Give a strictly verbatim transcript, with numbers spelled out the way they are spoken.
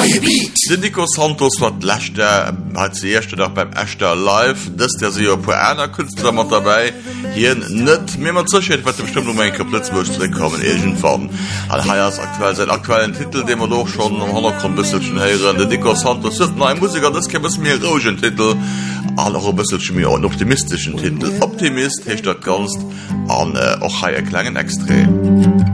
Den Nico Santos wat lächte hat ze erste Dach beim Echter live, dats der se op einer Künstler mat dabei hier net mé man zerscheet, wat bestimmt um en Kaplitzwurcht kommen egent faden. Al Haiiers aktuell se aktuellen Titel, de man doch schon am Hannergrundbisselschen heieren. Den Nico Santos sind ein Musiker, das kä mir rogen Titel, aller bisselschen mir einen optimistischen Titel. Optimist hecht dat ganz an och äh, haier klengen Extré.